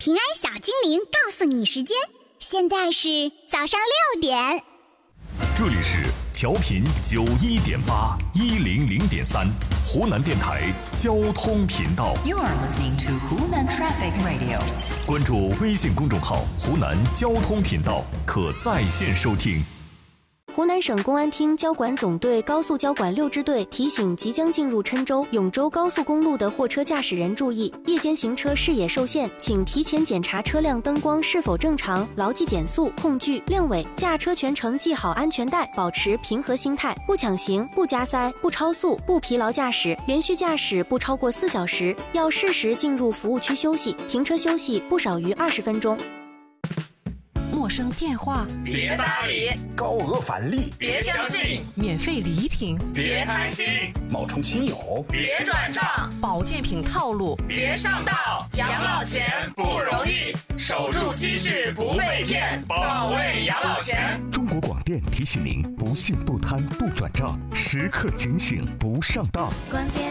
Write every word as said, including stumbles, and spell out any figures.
平安小精灵告诉你时间，现在是早上六点。 这里是调频九一点八一零零点三湖南电台交通频道。 You are listening to Hunan Traffic Radio。 关注微信公众号“湖南交通频道”，可在线收听。 湖南省公安厅交管总队高速交管六支队提醒即将进入郴州、永州高速公路的货车驾驶人注意，夜间行车视野受限，请提前检查车辆灯光是否正常，牢记减速、控距、亮尾，驾车全程系好安全带，保持平和心态，不抢行、不加塞、不超速、不疲劳驾驶，连续驾驶不超过四小时，要适时进入服务区休息，停车休息不少于二十分钟。 陌生电话别搭理， 高额返利别相信， 免费礼品别贪心， 冒充亲友别转账， 保健品套路别上当，养老钱不容易，守住积蓄不被骗，保卫养老钱。 中国广电提醒您：不信不贪不转账，时刻警醒不上当。 广电